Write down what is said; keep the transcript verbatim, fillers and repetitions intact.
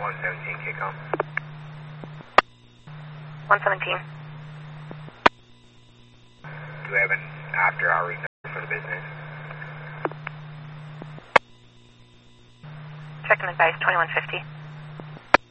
one seventeen, K-Com. one seventeen. Do we have an after-hours number for the business? Check and advise, twenty-one fifty.